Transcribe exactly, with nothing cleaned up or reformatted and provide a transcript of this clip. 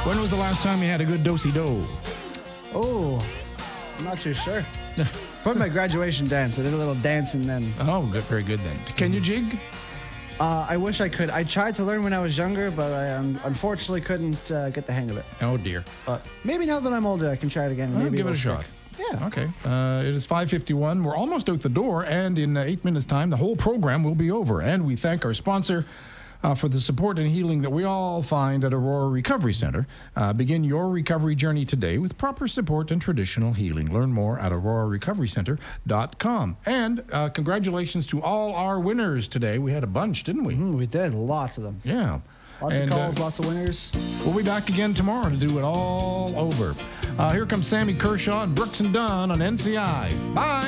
When was the last time you had a good do-si-do? Oh, I'm not too sure. Probably my graduation dance. I did a little dancing then. Oh, good, very good then. Can you jig? Uh, I wish I could. I tried to learn when I was younger, but I um, unfortunately couldn't uh, get the hang of it. Oh, dear. But maybe now that I'm older, I can try it again. Well, Maybe give it a it'll shot. stick. Yeah. Okay. Uh, it is five fifty-one. We're almost out the door, and in uh, eight minutes' time, the whole program will be over. And we thank our sponsor uh, for the support and healing that we all find at Aurora Recovery Center. Uh, begin your recovery journey today with proper support and traditional healing. Learn more at aurora recovery center dot com. And uh, congratulations to all our winners today. We had a bunch, didn't we? Mm, we did. Lots of them. Yeah. Lots and, of calls, uh, lots of winners. We'll be back again tomorrow to do it all over. Uh, here comes Sammy Kershaw and Brooks and Dunn on N C I. Bye.